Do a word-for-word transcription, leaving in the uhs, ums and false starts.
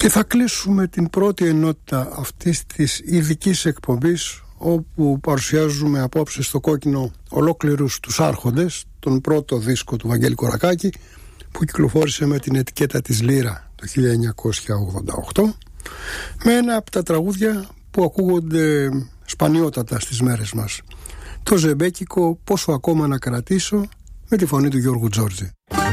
Και θα κλείσουμε την πρώτη ενότητα αυτής της ειδικής εκπομπής, όπου παρουσιάζουμε απόψε στο κόκκινο ολόκληρους τους Άρχοντες, τον πρώτο δίσκο του Βαγγέλη Κορακάκη, που κυκλοφόρησε με την ετικέτα της Λύρα το χίλια εννιακόσια ογδόντα οκτώ, με ένα από τα τραγούδια που ακούγονται σπανιότατα στις μέρες μας, το ζεμπέκικο «Πόσο ακόμα να κρατήσω», με τη φωνή του Γιώργου Τζόρτζη.